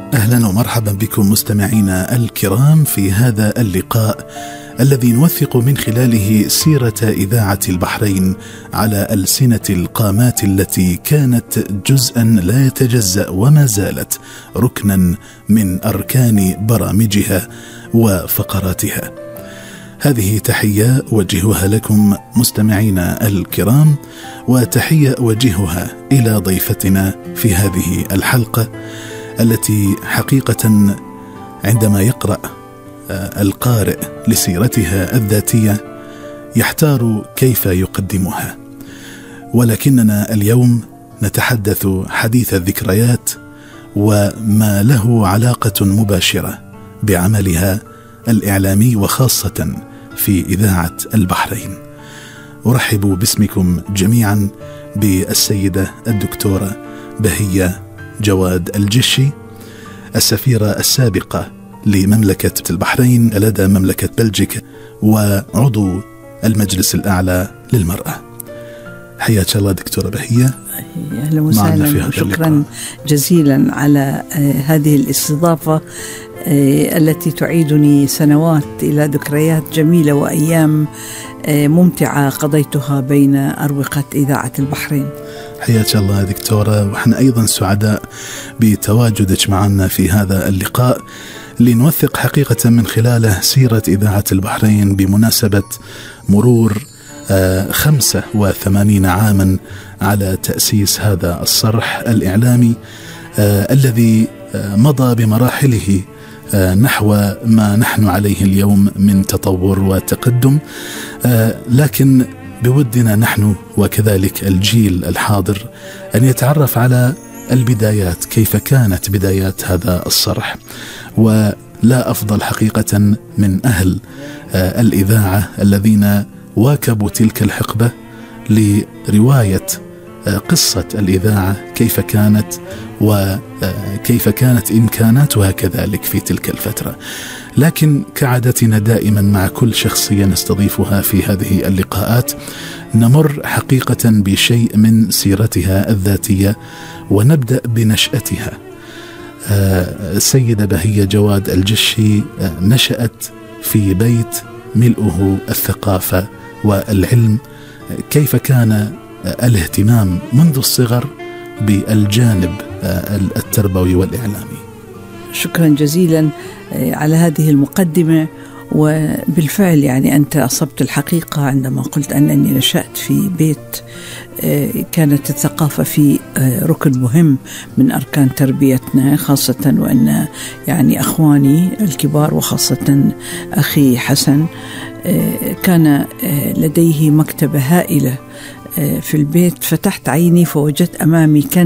أهلا ومرحبا بكم مستمعينا الكرام في هذا اللقاء الذي نوثق من خلاله سيرة إذاعة البحرين على ألسنة القامات التي كانت جزءا لا يتجزأ وما زالت ركنا من أركان برامجها وفقراتها. هذه تحية أوجهها لكم مستمعينا الكرام، وتحية أوجهها إلى ضيفتنا في هذه الحلقة التي حقيقة عندما يقرأ القارئ لسيرتها الذاتية يحتار كيف يقدمها، ولكننا اليوم نتحدث حديث الذكريات وما له علاقة مباشرة بعملها الإعلامي وخاصة في إذاعة البحرين. أرحب باسمكم جميعا بالسيدة الدكتورة بهية جواد الجشي، السفيرة السابقة لمملكة البحرين لدى مملكة بلجيكا وعضو المجلس الأعلى للمرأة. حياك الله دكتورة بهية. أهلا وسهلا، شكرا جزيلا على هذه الاستضافة التي تعيدني سنوات إلى ذكريات جميلة وأيام ممتعة قضيتها بين أروقة إذاعة البحرين. حياك الله دكتورة، وإحنا أيضا سعداء بتواجدك معنا في هذا اللقاء لنوثق حقيقة من خلاله سيرة إذاعة البحرين بمناسبة مرور 85 عاما على تأسيس هذا الصرح الإعلامي الذي مضى بمراحله نحو ما نحن عليه اليوم من تطور وتقدم، لكن بودنا نحن وكذلك الجيل الحاضر أن يتعرف على البدايات، كيف كانت بدايات هذا الصرح. ولا أفضل حقيقة من أهل الإذاعة الذين واكبوا تلك الحقبة لرواية قصة الإذاعة، كيف كانت وكيف كانت إمكاناتها كذلك في تلك الفترة. لكن كعادتنا دائما مع كل شخصية نستضيفها في هذه اللقاءات نمر حقيقة بشيء من سيرتها الذاتية، ونبدأ بنشأتها. السيدة بهية جواد الجشي نشأت في بيت ملؤه الثقافة والعلم. كيف كان الاهتمام منذ الصغر بالجانب التربوي والإعلامي؟ شكرا جزيلا على هذه المقدمة. وبالفعل يعني أنت أصبت الحقيقة عندما قلت أنني نشأت في بيت كانت الثقافة في ركن مهم من أركان تربيتنا، خاصة وأن يعني أخواني الكبار وخاصة أخي حسن كان لديه مكتبة هائلة في البيت. فتحت عيني فوجدت أمامي